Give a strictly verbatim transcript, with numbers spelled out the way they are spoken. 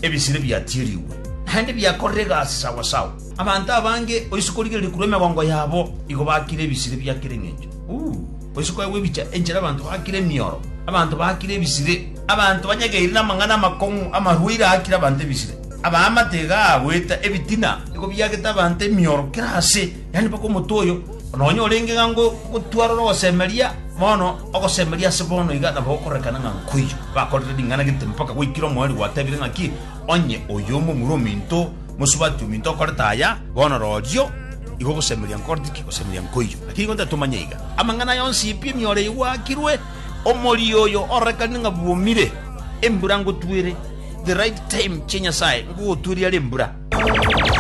ebisire byatiriwe handi byakorega sawa sawa abantu abange oyisukoligere kureme gongo yabo igo bakire ebisire byakirengenje uh oyisuko webicha enjera abantu bakire mioro abantu bakire ebisire abantu banyageira namangana makongu amaruira akira abantu ebisire abamatega abweta ebitina igo byageta abantu mioro kirase yani bako motoyo nonyo olenge gango gutwara ro semeria mono ogosemeria sebono igana bokorekana ngankuyo bakorera dingana gite mpaka gwikiro mwari watebire ngaki onye oyomo murominto musubatu minto kortaya bono rodio igo gosemeria nkortiki gosemeria nkuyo lakini gonta tumanyeiga amangana yonsi ipi miore iwakirwe omori oyo orekana ngabumire emburango twire the right time chenya sai ngo turi ale mbura